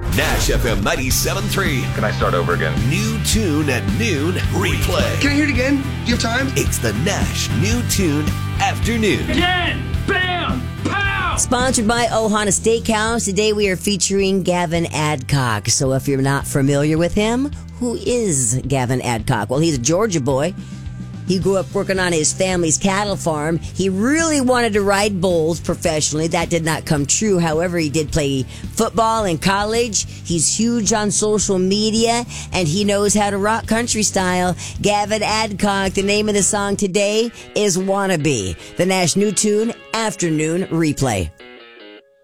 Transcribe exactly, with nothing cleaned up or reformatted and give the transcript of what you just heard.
Nash F M ninety-seven point three. Can I start over again? New tune at noon replay. Can I hear it again? Do you have time? It's the Nash New Tune Afternoon. Again! Bam! Pow! Sponsored by Ohana Steakhouse. Today we are featuring Gavin Adcock. So if you're not familiar with him, who is Gavin Adcock? Well, he's a Georgia boy. He grew up working on his family's cattle farm. He really wanted to ride bulls professionally. That did not come true. However, he did play football in college. He's huge on social media, and he knows how to rock country style. Gavin Adcock, the name of the song today is Wannabe. The Nash New Tune Afternoon Replay.